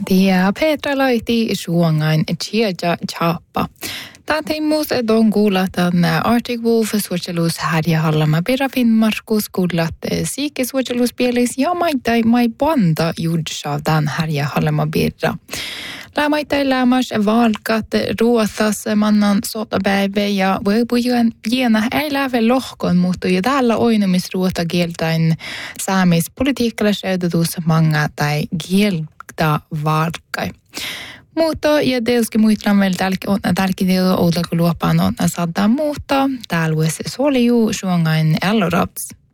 Ja Petra laiti suongain Chiaja Chapa. Taateimus on kuulat Arctic Wolf suojelus Härjä Hallama Perafin Markus kuulat siike suojelus pielis ja maitai mai panta judsavdan Härjä Hallama Birra. Lämaitai lämmas valkat ruothas mannan sotapäivä ja voipujuan piena ei läve lohkon, mutta jo täällä oinumisruota kieltäin saamispolitiikalla seututus manga tai kieltä valkai. Mutta ja teoski muitlan vielä tälläkin teolla outoa luopaan on saattaa muuttaa. Täällä se oli juu suongain elloraps.